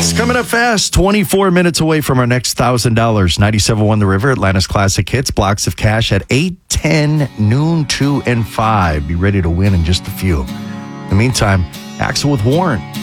It's coming up fast. 24 minutes away from our next $1,000. 97.1 The River, Atlanta's Classic Hits. Blocks of cash at 8, 10, noon, 2, and 5. Be ready to win in just a few. In the meantime, Axel with Warren.